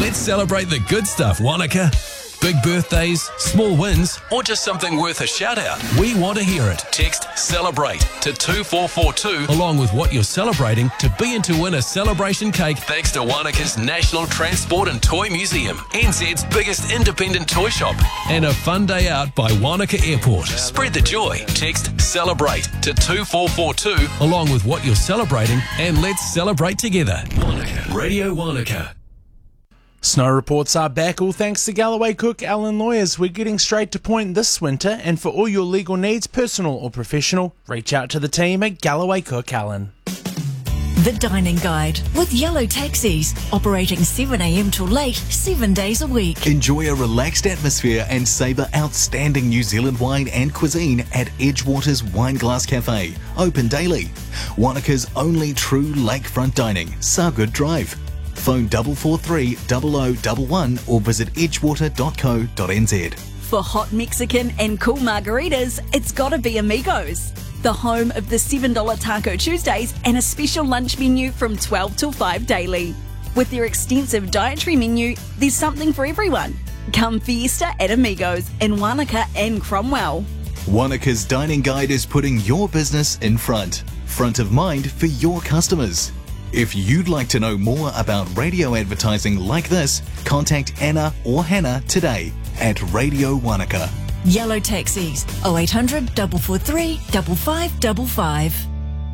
Let's celebrate the good stuff, Wanaka. Big birthdays, small wins, or just something worth a shout out. We want to hear it. Text CELEBRATE to 2442 along with what you're celebrating to be in to win a celebration cake thanks to Wanaka's National Transport and Toy Museum, NZ's biggest independent toy shop, and a fun day out by Wanaka Airport. Spread the joy. Text CELEBRATE to 2442 along with what you're celebrating and let's celebrate together. Wanaka. Radio Wanaka. Snow reports are back, all thanks to Galloway Cook Allen Lawyers. We're getting straight to point this winter, and for all your legal needs, personal or professional, reach out to the team at Galloway Cook Allen. The Dining Guide with Yellow Taxis, operating 7am till late, 7 days a week. Enjoy a relaxed atmosphere and savour outstanding New Zealand wine and cuisine at Edgewater's Wineglass Cafe, open daily. Wanaka's only true lakefront dining, Sargood Drive. Phone 443 0011 or visit edgewater.co.nz. For hot Mexican and cool margaritas, it's gotta be Amigos, the home of the $7 Taco Tuesdays and a special lunch menu from 12 till 5 daily. With their extensive dietary menu, there's something for everyone. Come fiesta at Amigos in Wanaka and Cromwell. Wanaka's Dining Guide is putting your business in front of mind for your customers. If you'd like to know more about radio advertising like this, contact Anna or Hannah today at Radio Wanaka. Yellow Taxis, 0800 443 5555.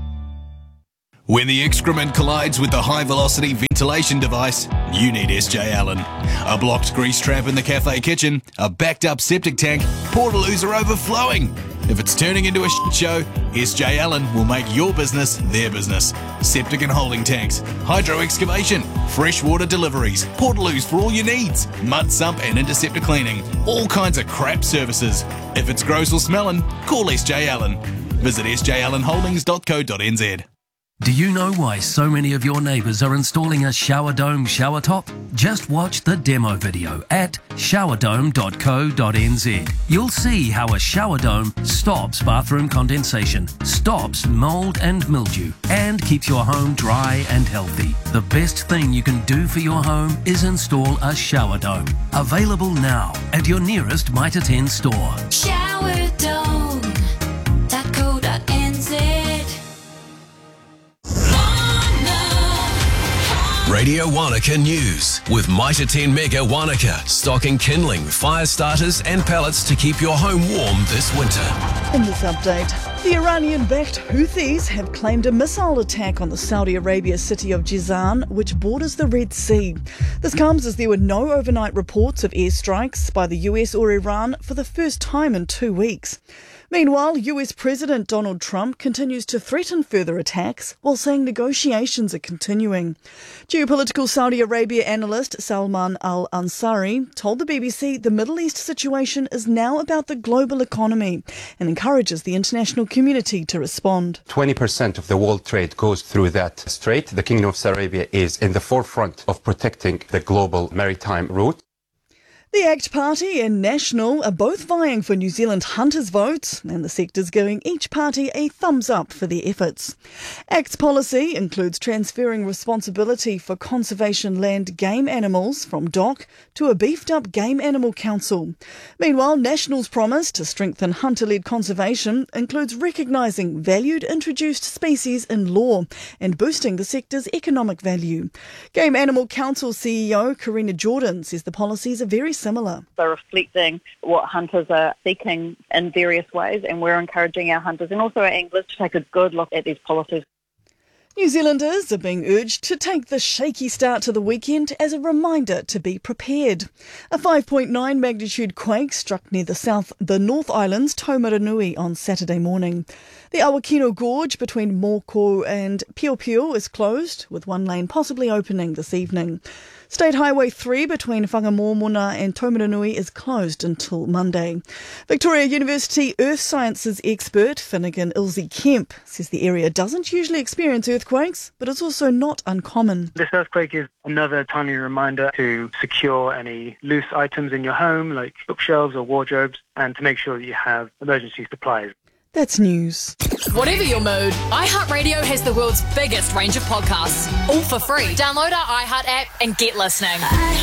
When the excrement collides with the high-velocity ventilation device, you need SJ Allen. A blocked grease trap in the cafe kitchen, a backed-up septic tank, portaloos are overflowing. If it's turning into a shit show, SJ Allen will make your business their business. Septic and holding tanks, hydro excavation, freshwater deliveries, portaloos for all your needs, mud sump and interceptor cleaning, all kinds of crap services. If it's gross or smelling, call SJ Allen. Visit sjallenholdings.co.nz. Do you know why so many of your neighbours are installing a shower dome shower top? Just watch the demo video at showerdome.co.nz. You'll see how a shower dome stops bathroom condensation, stops mould and mildew, and keeps your home dry and healthy. The best thing you can do for your home is install a shower dome. Available now at your nearest Mitre 10 store. Showerdome.co.nz. Radio Wanaka News with Mitre 10 Mega Wanaka, stocking kindling, fire starters and pellets to keep your home warm this winter. In this update, the Iranian-backed Houthis have claimed a missile attack on the Saudi Arabia city of Jizan, which borders the Red Sea. This comes as there were no overnight reports of airstrikes by the US or Iran for the first time in 2 weeks. Meanwhile, US President Donald Trump continues to threaten further attacks while saying negotiations are continuing. Geopolitical Saudi Arabia analyst Salman al-Ansari told the BBC the Middle East situation is now about the global economy and encourages the international community to respond. 20% of the world trade goes through that strait. The Kingdom of Saudi Arabia is in the forefront of protecting the global maritime route. The ACT Party and National are both vying for New Zealand hunters' votes, and the sector's giving each party a thumbs up for their efforts. ACT's policy includes transferring responsibility for conservation land game animals from DOC to a beefed-up Game Animal Council. Meanwhile, National's promise to strengthen hunter-led conservation includes recognising valued introduced species in law and boosting the sector's economic value. Game Animal Council CEO Karina Jordan says the policies are very similar. They're reflecting what hunters are seeking in various ways, and we're encouraging our hunters and also our anglers to take a good look at these policies. New Zealanders are being urged to take the shaky start to the weekend as a reminder to be prepared. A 5.9 magnitude quake struck near the North Island's Taumarunui on Saturday morning. The Awakino Gorge between Moko and Piopio is closed, with one lane possibly opening this evening. State Highway 3 between Whangamomona and Taumarunui is closed until Monday. Victoria University Earth Sciences expert Finnegan Ilse Kemp says the area doesn't usually experience earthquakes, but it's also not uncommon. This earthquake is another timely reminder to secure any loose items in your home, like bookshelves or wardrobes, and to make sure that you have emergency supplies. That's news. Whatever your mood, iHeartRadio has the world's biggest range of podcasts, all for free. Download our iHeart app and get listening.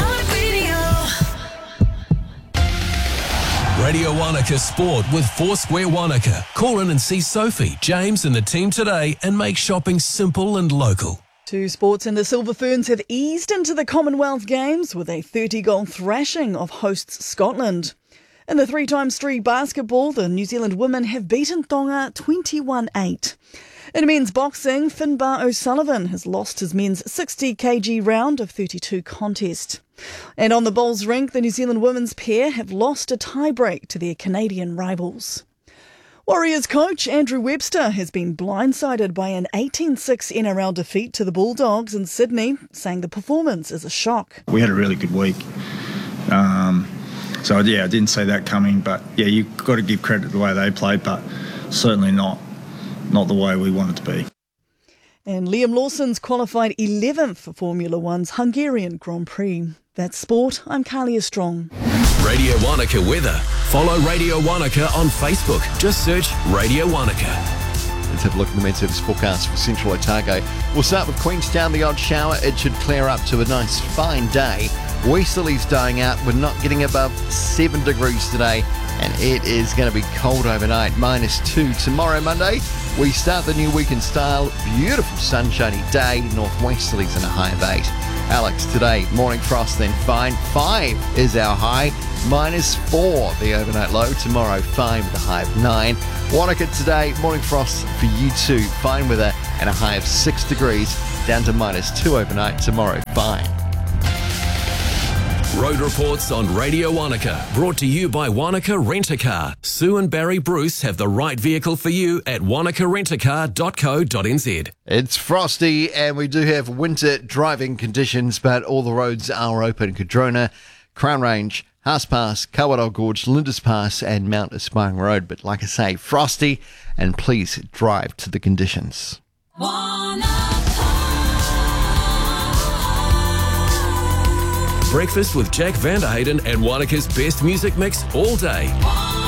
Radio Wanaka Sport with Foursquare Wanaka. Call in and see Sophie, James and the team today and make shopping simple and local. Two sports and the Silver Ferns have eased into the Commonwealth Games with a 30-goal thrashing of hosts Scotland. In the 3x3 basketball, the New Zealand women have beaten Tonga 21-8. In men's boxing, Finbar O'Sullivan has lost his men's 60kg round of 32 contest. And on the bowls rink, the New Zealand women's pair have lost a tiebreak to their Canadian rivals. Warriors coach Andrew Webster has been blindsided by an 18-6 NRL defeat to the Bulldogs in Sydney, saying the performance is a shock. We had a really good week. So, I didn't see that coming. But, you've got to give credit to the way they played, but certainly not the way we want it to be. And Liam Lawson's qualified 11th for Formula One's Hungarian Grand Prix. That's sport. I'm Kalia Strong. Radio Wanaka weather. Follow Radio Wanaka on Facebook. Just search Radio Wanaka. Let's have a look at the Met Service forecast for Central Otago. We'll start with Queenstown, the odd shower. It should clear up to a nice fine day. Westerlies dying out. We're not getting above 7 degrees today, and it is going to be cold overnight, -2 tomorrow, Monday. We start the new week in style. Beautiful sunshiny day, northwesterlies and a high of 8. Alex, today, morning frost, then fine. 5 is our high, -4 the overnight low. Tomorrow, fine with a high of 9. Wanaka today, morning frost for you too. Fine weather and a high of 6 degrees, down to -2 overnight. Tomorrow, fine. Road reports on Radio Wanaka, brought to you by Wanaka Rent-A-Car. Sue and Barry Bruce have the right vehicle for you at wanakarentacar.co.nz. It's frosty and we do have winter driving conditions, but all the roads are open. Cadrona, Crown Range, Haas Pass, Kawarau Gorge, Lindis Pass and Mount Aspiring Road. But like I say, frosty, and please drive to the conditions. Breakfast with Jack Vanderhayden and Wanaka's best music mix all day.